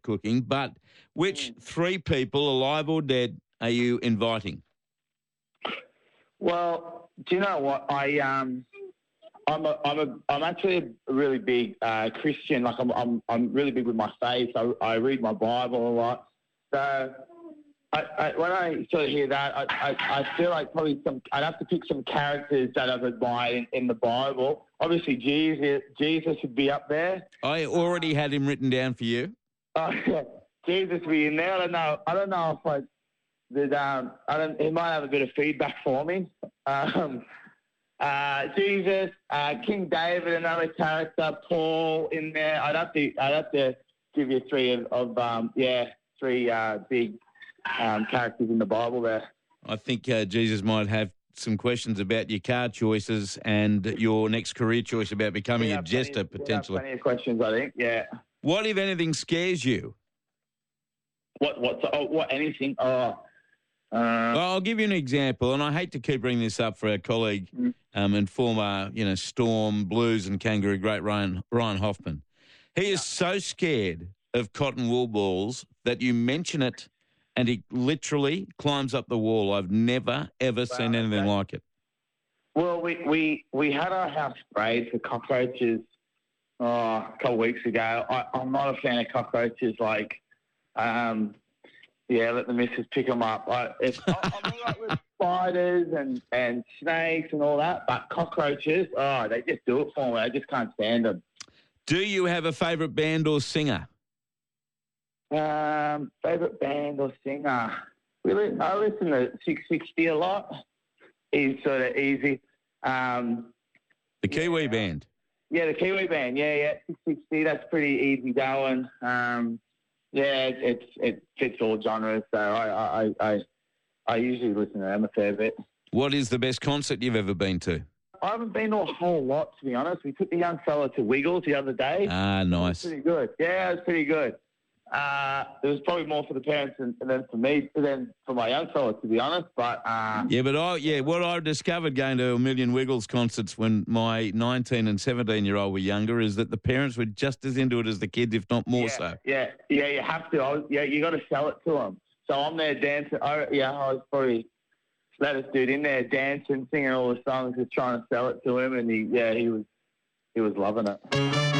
cooking, but which three people, alive or dead, are you inviting? Well, do you know what? I'm actually a really big Christian. Like I'm really big with my faith. I read my Bible a lot. So when I sort of hear that, I feel like probably I'd have to pick some characters that I've admired in the Bible. Obviously, Jesus would be up there. I already had him written down for you. Jesus would be in there. I don't know if he might have a bit of feedback for me. Jesus, King David, another character, Paul in there. I'd have to give you three big characters in the Bible there. I think Jesus might have some questions about your car choices and your next career choice about becoming a jester, potentially. Plenty of questions, I think, yeah. What, if anything, scares you? What anything? Well, I'll give you an example, and I hate to keep bringing this up for our colleague and former, Storm, Blues and Kangaroo great Ryan Hoffman. He is so scared of cotton wool balls that you mention it and he literally climbs up the wall. I've never, ever seen anything like it. Well, we had our house sprayed for cockroaches a couple of weeks ago. I'm not a fan of cockroaches, let the missus pick them up. I'm all right with spiders and snakes and all that, but cockroaches, they just do it for me. I just can't stand them. Do you have a favourite band or singer? Favourite band or singer? I listen to 660 a lot. He's sort of easy. The Kiwi Band? Yeah, the Kiwi Band. Yeah, 660. That's pretty easy going. It fits all genres, so I usually listen to them a fair bit. What is the best concert you've ever been to? I haven't been to a whole lot, to be honest. We took the young fella to Wiggles the other day. Ah, nice. It was pretty good. Yeah, it was pretty good. It was probably more for the parents than for me, than for my young fella, to be honest. But what I discovered going to a million Wiggles concerts when my 19 and 17-year-old were younger is that the parents were just as into it as the kids, if not more so. Yeah, you have to. You got to sell it to them. So I'm there dancing. I was probably latest dude in there dancing, singing all the songs, just trying to sell it to him, and he was loving it.